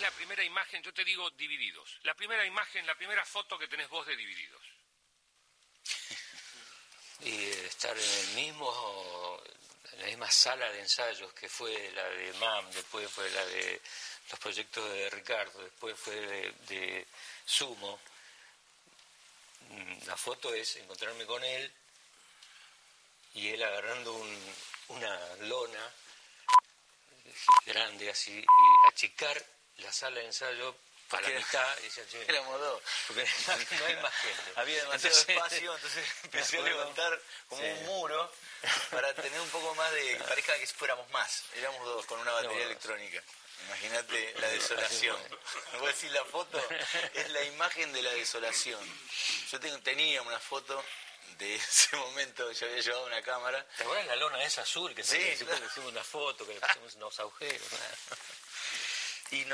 la primera imagen? Yo te digo Divididos. La primera imagen, la primera foto que tenés vos de Divididos. Y estar en la misma sala de ensayos que fue la de MAM, después fue la de los proyectos de Ricardo, después fue de Sumo. La foto es encontrarme con él y él agarrando una lona grande así y achicar la sala de ensayo a la mitad y decía, che, éramos dos, porque no hay más gente. había demasiado espacio, entonces empecé a levantar como un muro para tener un poco más de que parezca que fuéramos más. Éramos dos con una batería electrónica. Imagínate la desolación. Voy a decir, la foto es la imagen de la desolación. Yo tenía una foto de ese momento, yo había llevado una cámara. ¿Te acuerdas la lona esa azul que sí, claro. Le hicimos una foto, que le pusimos unos agujeros? Y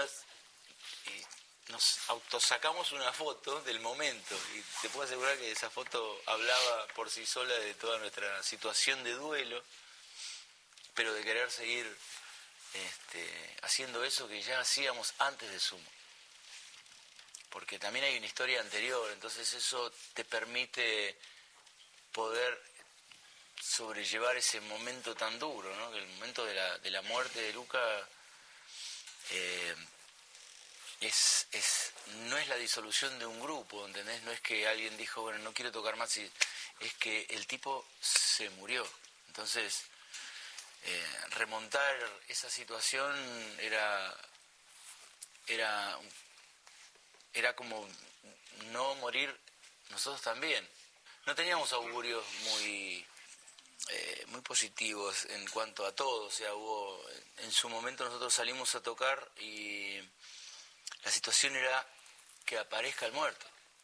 nos autosacamos una foto del momento y te puedo asegurar que esa foto hablaba por sí sola de toda nuestra situación de duelo, pero de querer seguir haciendo eso que ya hacíamos antes de Sumo, porque también hay una historia anterior, entonces eso te permite poder sobrellevar ese momento tan duro, ¿no? El momento de la muerte de Luca no es la disolución de un grupo, ¿entendés? No es que alguien dijo, bueno, no quiero tocar más, es que el tipo se murió. Entonces, remontar esa situación era como no morir nosotros también. No teníamos augurios muy positivos en cuanto a todo, o sea, en su momento nosotros salimos a tocar y la situación era que aparezca el muerto,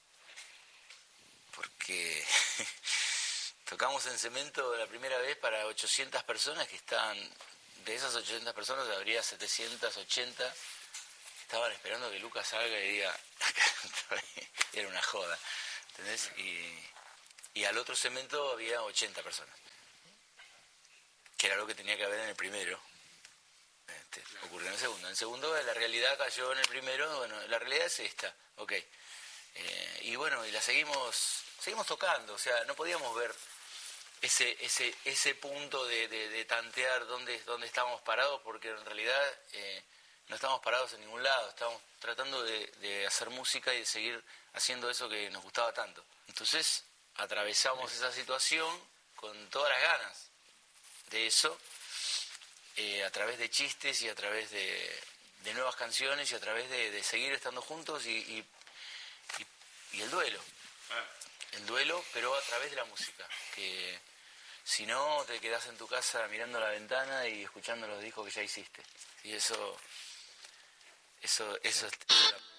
porque tocamos en Cemento la primera vez para 800 personas que de esas 800 personas habría 780 que estaban esperando que Lucas salga y diga, era una joda, ¿entendés? Y al otro Cemento había 80 personas, que era lo que tenía que haber en el primero. Ocurrió en el segundo. En el segundo la realidad cayó en el primero. Bueno, la realidad es esta, ok. Y bueno, y la seguimos tocando. O sea, no podíamos ver ese punto de tantear dónde estábamos parados, porque en realidad no estábamos parados en ningún lado. Estábamos tratando de hacer música y de seguir haciendo eso que nos gustaba tanto. Entonces, atravesamos esa situación con todas las ganas de eso. A través de chistes y a través de nuevas canciones y a través de seguir estando juntos y el duelo. El duelo, pero a través de la música. Que si no, te quedás en tu casa mirando la ventana y escuchando los discos que ya hiciste. Y eso es